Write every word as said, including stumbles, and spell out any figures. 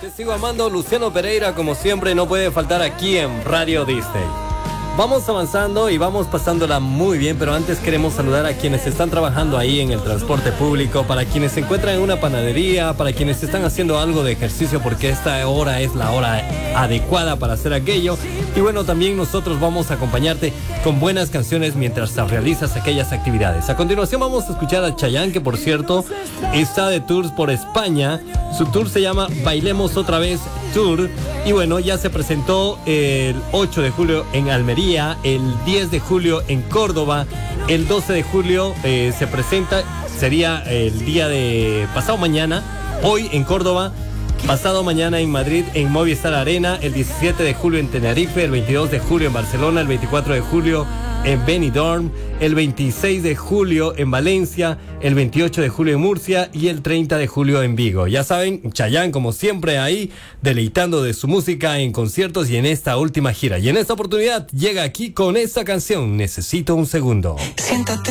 Te sigo amando, Luciano Pereira, como siempre, no puede faltar aquí en Radio Disney. Vamos avanzando y vamos pasándola muy bien, pero antes queremos saludar a quienes están trabajando ahí en el transporte público, para quienes se encuentran en una panadería, para quienes están haciendo algo de ejercicio porque esta hora es la hora adecuada para hacer aquello. Y bueno, también nosotros vamos a acompañarte con buenas canciones mientras realizas aquellas actividades. A continuación vamos a escuchar a Chayanne, que por cierto está de tours por España. Su tour se llama Bailemos Otra Vez Tour. Y bueno, ya se presentó el ocho de julio en Almería, el diez de julio en Córdoba, el doce de julio eh, se presenta, sería el día de pasado mañana, hoy en Córdoba, pasado mañana en Madrid, en Movistar Arena, el diecisiete de julio en Tenerife, el veintidós de julio en Barcelona, el veinticuatro de julio en Benidorm, el veintiséis de julio en Valencia, el veintiocho de julio en Murcia y el treinta de julio en Vigo. Ya saben, Chayanne, como siempre, ahí deleitando de su música en conciertos y en esta última gira. Y en esta oportunidad llega aquí con esta canción, Necesito un Segundo. Siéntate.